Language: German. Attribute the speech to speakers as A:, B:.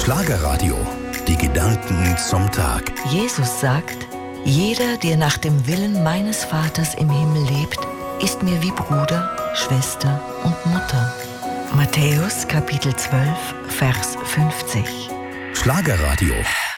A: Schlagerradio. Die Gedanken zum Tag.
B: Jesus sagt, jeder, der nach dem Willen meines Vaters im Himmel lebt, ist mir wie Bruder, Schwester und Mutter. Matthäus Kapitel 12, Vers 50.
A: Schlagerradio.